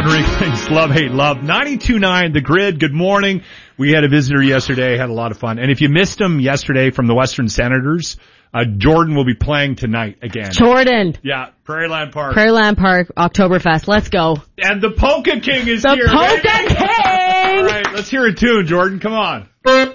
Boundary Things, Love, Hate, Love. 92.9 The Grid, good morning. We had a visitor yesterday, had a lot of fun. And if you missed him yesterday from the Western Senators, Jordan will be playing tonight again. Jordan. Yeah, Prairieland Park. Prairieland Park, Oktoberfest. Let's go. And the Polka King is here. The Polka King! All right, let's hear a tune, Jordan. Come on.